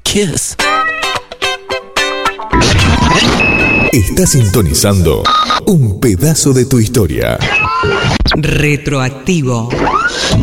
kiss. Estás sintonizando un pedazo de tu historia. Retroactivo.